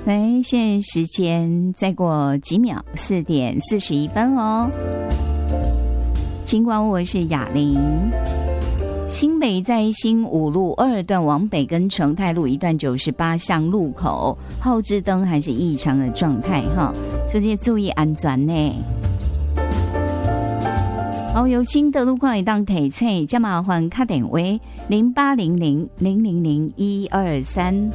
来，现在时间再过几秒，4点41分哦。尽管我是雅玲，新北在新五路2段往北跟成泰路一段98巷路口，后置灯还是异常的状态哈，所以注意安全呢。好，有新的路况会当提醒，这麻烦打电话0800000123。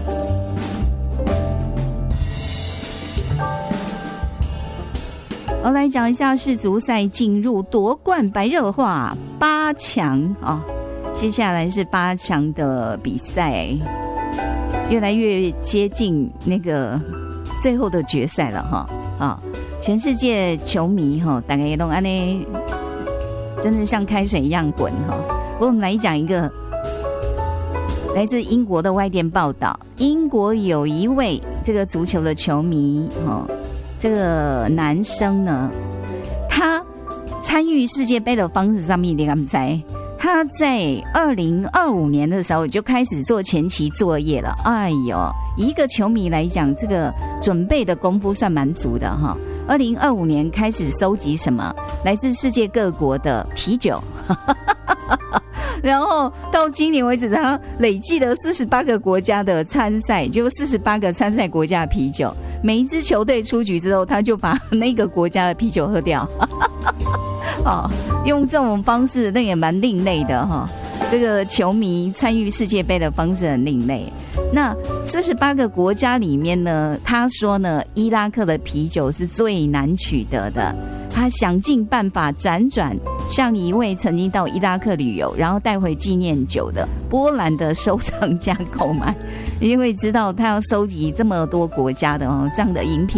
我来讲一下世足赛进入夺冠白热化8强啊，接下来是8强的比赛，越来越接近那个最后的决赛了哈啊！全世界球迷哈，大概也都安呢，真的像开水一样滚哈。不过我们来讲一个来自英国的外电报道，英国有一位这个足球的球迷哈。这个男生呢，他参与世界杯的方式上面，你敢猜？他在2025年的时候就开始做前期作业了。哎呦，一个球迷来讲，这个准备的功夫算蛮足的哈。2025年开始收集什么？来自世界各国的啤酒。然后到今年为止，他累计了48个国家的参赛，就48个参赛国家的啤酒。每一支球队出局之后，他就把那个国家的啤酒喝掉。哦，用这种方式，那也蛮另类的哈。这个球迷参与世界杯的方式很另类。那48个国家里面呢，他说呢，伊拉克的啤酒是最难取得的。他想尽办法辗转向一位曾经到伊拉克旅游，然后带回纪念酒的波兰的收藏家购买，因为知道他要收集这么多国家的这样的饮品。